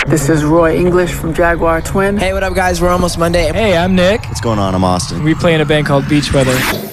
This is Roy English from Jaguar Twin. Hey, what up, guys? We're Almost Monday. Hey, I'm Nick. What's going on? I'm Austin. We play in a band called Beach Weather.